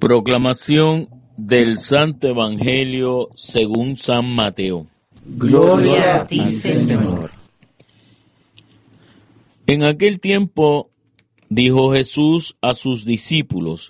Proclamación del Santo Evangelio según San Mateo. Gloria a ti, Señor. En aquel tiempo dijo Jesús a sus discípulos: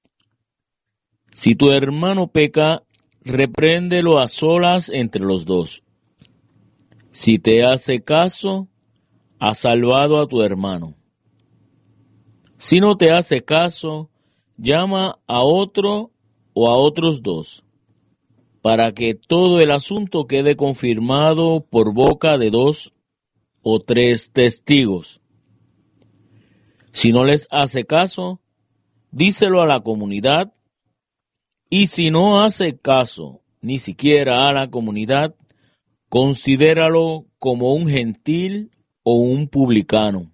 Si tu hermano peca, repréndelo a solas entre los dos. Si te hace caso, has salvado a tu hermano. Si no te hace caso, llama a otro o a otros dos, para que todo el asunto quede confirmado por boca de 2 o 3 testigos. Si no les hace caso, díselo a la comunidad, y si no hace caso ni siquiera a la comunidad, considéralo como un gentil o un publicano.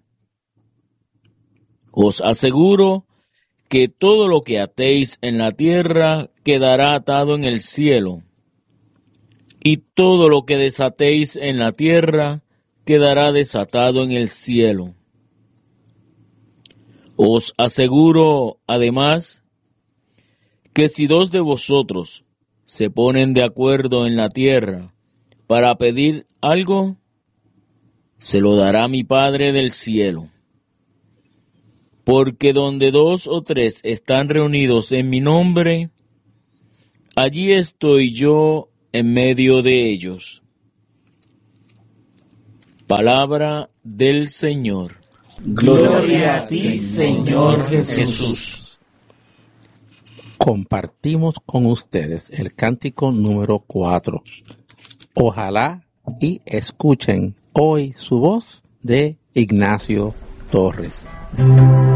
Os aseguro que todo lo que atéis en la tierra quedará atado en el cielo, y todo lo que desatéis en la tierra quedará desatado en el cielo. Os aseguro, además, que si 2 de vosotros se ponen de acuerdo en la tierra para pedir algo, se lo dará mi Padre del cielo. Porque donde 2 o 3 están reunidos en mi nombre, allí estoy yo en medio de ellos. Palabra del Señor. Gloria a ti, Señor Jesús. Compartimos con ustedes el cántico número 4. Ojalá y escuchen hoy su voz de Ignacio Torres.